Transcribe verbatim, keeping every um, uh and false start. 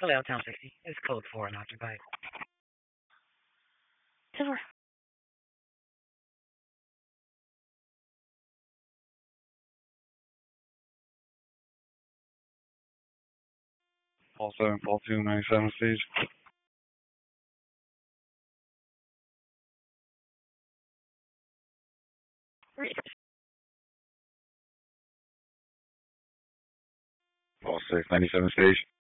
Hello, Town sixty. It's code four and occupied. Silver. Fall seven, fall two, ninety-seven stage. Fall six, ninety-seven stage.